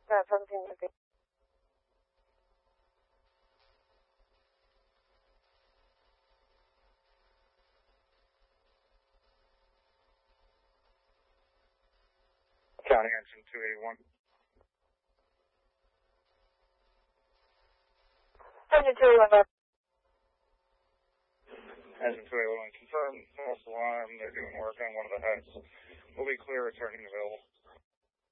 1750. County engine 281. Engine 281. Engine 281 confirmed. False alarm. They're doing work on one of the heads. We'll be clear returning available.